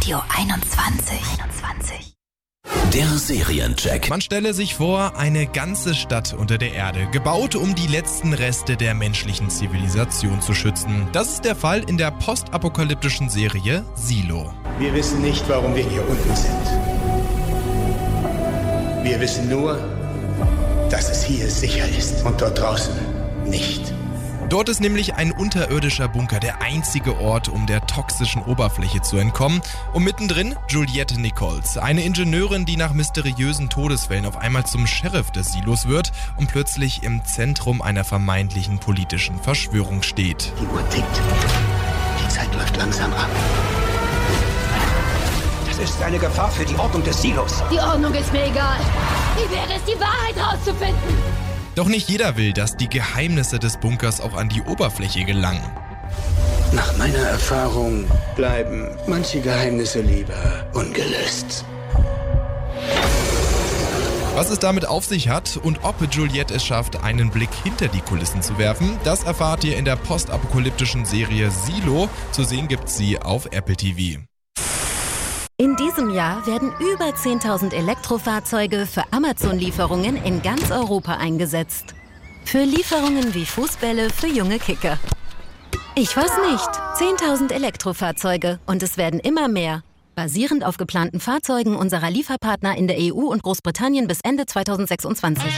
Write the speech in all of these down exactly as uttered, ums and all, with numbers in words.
Radio einundzwanzig. einundzwanzig. Der Seriencheck. Man stelle sich vor, eine ganze Stadt unter der Erde, gebaut, um die letzten Reste der menschlichen Zivilisation zu schützen. Das ist der Fall in der postapokalyptischen Serie Silo. Wir wissen nicht, warum wir hier unten sind. Wir wissen nur, dass es hier sicher ist und dort draußen nicht. Dort ist nämlich ein unterirdischer Bunker der einzige Ort, um der toxischen Oberfläche zu entkommen. Und mittendrin Juliette Nichols, eine Ingenieurin, die nach mysteriösen Todesfällen auf einmal zum Sheriff des Silos wird und plötzlich im Zentrum einer vermeintlichen politischen Verschwörung steht. Die Uhr tickt. Die Zeit läuft langsam ab. Das ist eine Gefahr für die Ordnung des Silos. Die Ordnung ist mir egal. Wie wäre es, die Wahrheit rauszufinden? Doch nicht jeder will, dass die Geheimnisse des Bunkers auch an die Oberfläche gelangen. Nach meiner Erfahrung bleiben manche Geheimnisse lieber ungelöst. Was es damit auf sich hat und ob Juliette es schafft, einen Blick hinter die Kulissen zu werfen, das erfahrt ihr in der postapokalyptischen Serie Silo. Zu sehen gibt's sie auf Apple T V. In diesem Jahr werden über zehntausend Elektrofahrzeuge für Amazon-Lieferungen in ganz Europa eingesetzt. Für Lieferungen wie Fußbälle für junge Kicker. Ich weiß nicht, zehntausend Elektrofahrzeuge und es werden immer mehr. Basierend auf geplanten Fahrzeugen unserer Lieferpartner in der E U und Großbritannien bis Ende zweitausendsechsundzwanzig.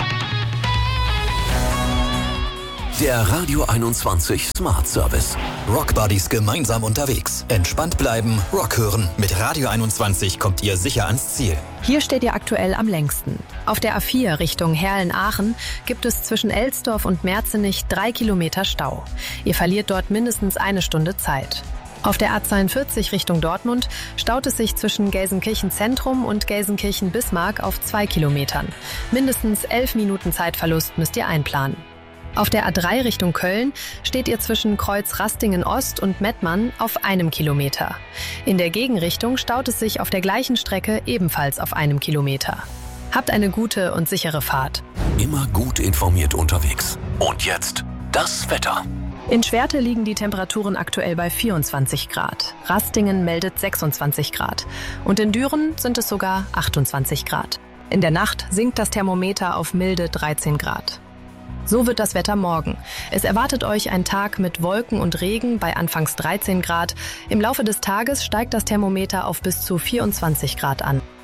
Der Radio einundzwanzig Smart Service. Rockbuddies gemeinsam unterwegs. Entspannt bleiben, Rock hören. Mit Radio einundzwanzig kommt ihr sicher ans Ziel. Hier steht ihr aktuell am längsten. Auf der A vier Richtung Herlen-Aachen gibt es zwischen Elsdorf und Merzenich drei Kilometer Stau. Ihr verliert dort mindestens eine Stunde Zeit. Auf der A zweiundvierzig Richtung Dortmund staut es sich zwischen Gelsenkirchen Zentrum und Gelsenkirchen Bismarck auf zwei Kilometern. Mindestens elf Minuten Zeitverlust müsst ihr einplanen. Auf der A drei Richtung Köln steht ihr zwischen Kreuz Rastingen Ost und Mettmann auf einem Kilometer. In der Gegenrichtung staut es sich auf der gleichen Strecke ebenfalls auf einem Kilometer. Habt eine gute und sichere Fahrt. Immer gut informiert unterwegs. Und jetzt das Wetter. In Schwerte liegen die Temperaturen aktuell bei vierundzwanzig Grad. Rastingen meldet sechsundzwanzig Grad. Und in Düren sind es sogar achtundzwanzig Grad. In der Nacht sinkt das Thermometer auf milde dreizehn Grad. So wird das Wetter morgen. Es erwartet euch ein Tag mit Wolken und Regen bei anfangs dreizehn Grad. Im Laufe des Tages steigt das Thermometer auf bis zu vierundzwanzig Grad an.